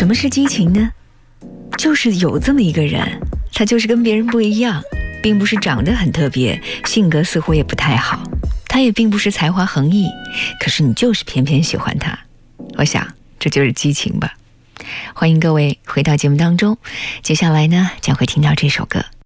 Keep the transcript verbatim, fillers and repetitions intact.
么是激情呢？就是有这么一个人，他就是跟别人不一样，并不是长得很特别，性格似乎也不太好，他也并不是才华横溢，可是你就是偏偏喜欢他。我想这就是激情吧。欢迎各位回到节目当中，接下来呢将会听到这首歌。